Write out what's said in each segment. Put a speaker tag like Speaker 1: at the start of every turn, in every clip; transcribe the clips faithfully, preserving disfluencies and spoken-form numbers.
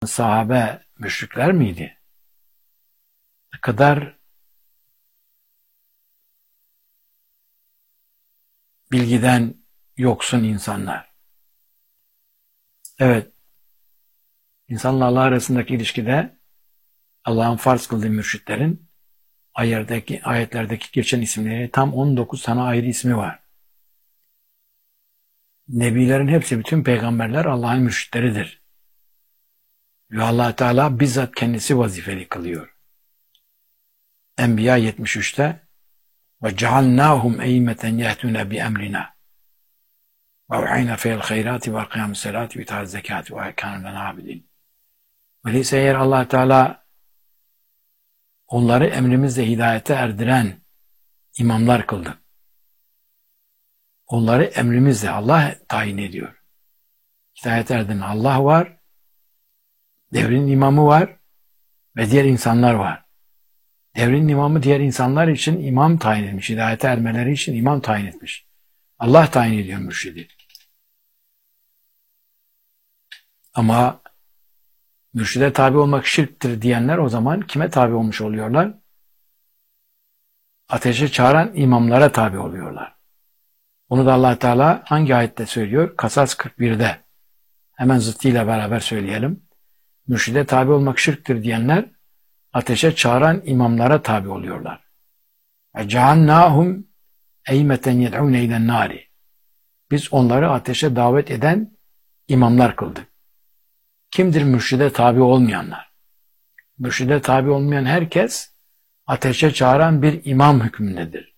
Speaker 1: Sahabe müşrikler miydi? Ne kadar bilgiden yoksun insanlar. Evet, insanla Allah arasındaki ilişkide Allah'ın farz kıldığı mürşitlerin ayetlerdeki, ayetlerdeki geçen isimleri tam on dokuz tane ayrı ismi var. Nebilerin hepsi, bütün peygamberler Allah'ın mürşitleridir. Ve Allah Teala bizzat kendisi vazifeli kılıyor. Enbiya yetmiş üçte ve cealnâhum eymeten yehtûne bi emrina ve uhayna feyl hayrati ve kıyam selati ve itaat zekati ve ekânü lena abidin. Öyleyse eğer Allah Teala onları emrimizle hidayete erdiren imamlar kıldı. Onları emrimizle Allah tayin ediyor. Hidayete erdiren Allah var, devrin imamı var ve diğer insanlar var. Devrin imamı diğer insanlar için imam tayin etmiş. Hidayete ermeleri için imam tayin etmiş. Allah tayin ediyor mürşidi. Ama mürşide tabi olmak şirktir diyenler o zaman kime tabi olmuş oluyorlar? Ateşe çağıran imamlara tabi oluyorlar. Onu da Allah Teala hangi ayette söylüyor? Kasas kırk birde. Hemen zıttıyla beraber söyleyelim. Mürşide tabi olmak şirktir diyenler ateşe çağıran imamlara tabi oluyorlar. وَجَعَلْنَاهُمْ اَيْمَةً يَدْعُونَ اِلَى النَّارِ Biz onları ateşe davet eden imamlar kıldık. Kimdir mürşide tabi olmayanlar? Mürşide tabi olmayan herkes ateşe çağıran bir imam hükmündedir.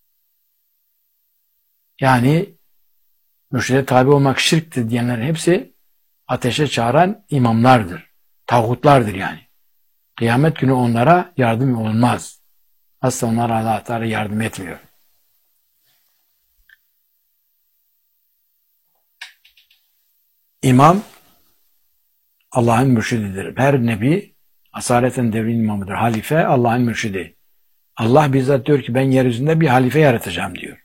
Speaker 1: Yani mürşide tabi olmak şirktir diyenlerin hepsi ateşe çağıran imamlardır. Tağutlardır yani. Kıyamet günü onlara yardım olmaz. Asla onlara Allah Teala yardım etmiyor. İmam Allah'ın mürşididir. Her nebi asaleten devrin imamıdır. Halife Allah'ın mürşidi. Allah bizzat diyor ki ben yeryüzünde bir halife yaratacağım diyor.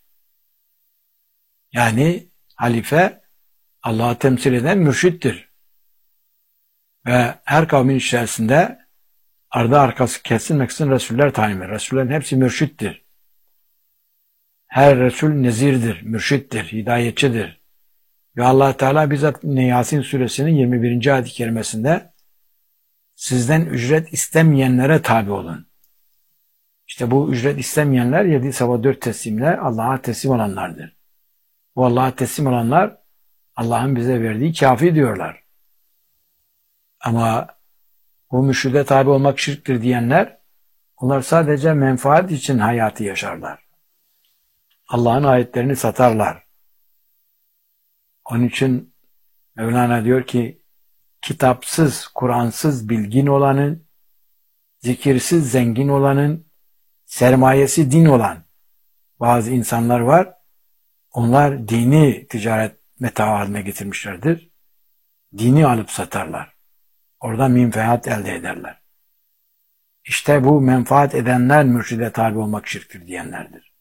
Speaker 1: Yani halife Allah'ı temsil eden mürşittir. Ve her kavmin içerisinde ardı arkası kesilmek için Resuller tayin edilir. Resullerin hepsi mürşittir. Her Resul nezirdir, mürşittir, hidayetçidir. Ve Allah Teala bizzat Yasin suresinin yirmi birinci ayet-i kerimesinde sizden ücret istemeyenlere tabi olun. İşte bu ücret istemeyenler yedi sabah dört teslimle Allah'a teslim olanlardır. Bu Allah'a teslim olanlar Allah'ın bize verdiği kafi diyorlar. Ama bu mürşide tabi olmak şirktir diyenler onlar sadece menfaat için hayatı yaşarlar. Allah'ın ayetlerini satarlar. Onun için Mevlana diyor ki kitapsız, Kur'ansız bilgin olanın, zikirsiz zengin olanın, sermayesi din olan bazı insanlar var. Onlar dini ticaret metaı haline getirmişlerdir. Dini alıp satarlar. Oradan menfaat elde ederler. İşte bu menfaat edenler mürşide tabi olmak şirktir diyenlerdir.